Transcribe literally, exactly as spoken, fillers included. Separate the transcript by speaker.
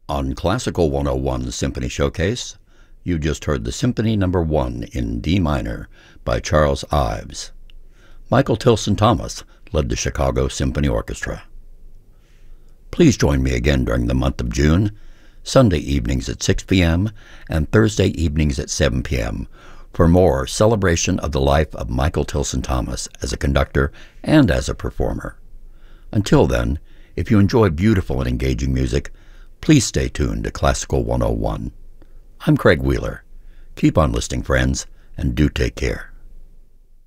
Speaker 1: On Classical one oh one Symphony Showcase, you just heard the Symphony Number one in D minor by Charles Ives. Michael Tilson Thomas led the Chicago Symphony Orchestra. Please join me again during the month of June, Sunday evenings at six p m and Thursday evenings at seven p m for more celebration of the life of Michael Tilson Thomas as a conductor and as a performer. Until then, if you enjoy beautiful and engaging music, please stay tuned to Classical one oh one. I'm Craig Wheeler. Keep on listening, friends, and do take care.